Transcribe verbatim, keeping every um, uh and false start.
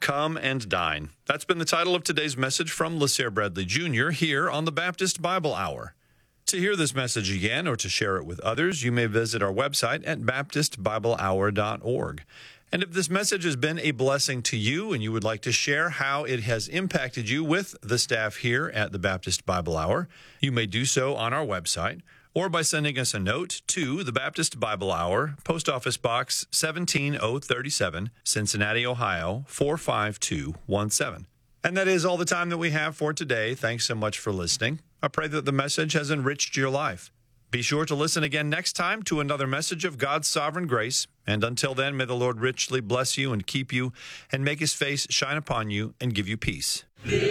Come and Dine. That's been the title of today's message from LaSare Bradley Junior here on the Baptist Bible Hour. To hear this message again or to share it with others, you may visit our website at baptist bible hour dot org. And if this message has been a blessing to you and you would like to share how it has impacted you with the staff here at the Baptist Bible Hour, you may do so on our website or by sending us a note to the Baptist Bible Hour, Post Office Box seventeen oh thirty-seven, Cincinnati, Ohio, four five two one seven. And that is all the time that we have for today. Thanks so much for listening. I pray that the message has enriched your life. Be sure to listen again next time to another message of God's sovereign grace. And until then, may the Lord richly bless you and keep you and make his face shine upon you and give you peace.